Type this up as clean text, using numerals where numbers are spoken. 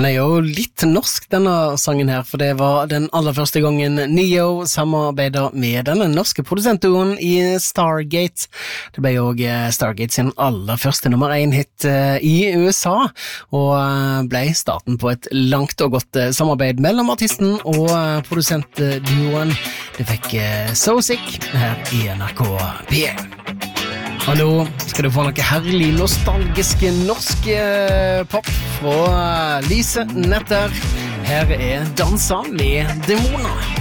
Han jo litt norsk, denne sangen her, for det var den aller første gangen Neo samarbeidet med denne norske produsentduoen i Stargate. Det ble jo Stargate sin aller første nummer 1-hit i USA, og ble starten på et langt og godt samarbeid mellom artisten og produsentduoen. Det fikk So Sick her i NRK PA. Og nå skal du få noe herlig nostalgisk norsk pop fra Lise Netter. Her Dansa med demoner.